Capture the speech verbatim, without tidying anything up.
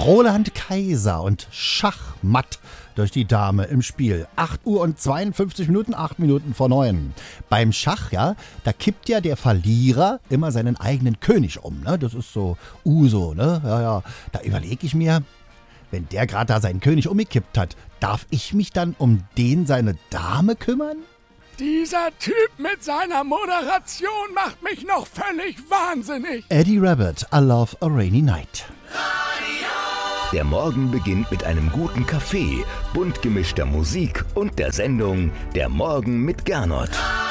Roland Kaiser und Schachmatt durch die Dame im Spiel. acht Uhr und zweiundfünfzig Minuten, acht Minuten vor neun. Beim Schach, ja, da kippt ja der Verlierer immer seinen eigenen König um, ne? Das ist so Uso, ne? Ja, ja. Da überlege ich mir, wenn der gerade da seinen König umgekippt hat, darf ich mich dann um den seine Dame kümmern? Dieser Typ mit seiner Moderation macht mich noch völlig wahnsinnig. Eddie Rabbit, I Love a Rainy Night. Der Morgen beginnt mit einem guten Kaffee, bunt gemischter Musik und der Sendung Der Morgen mit Gernot.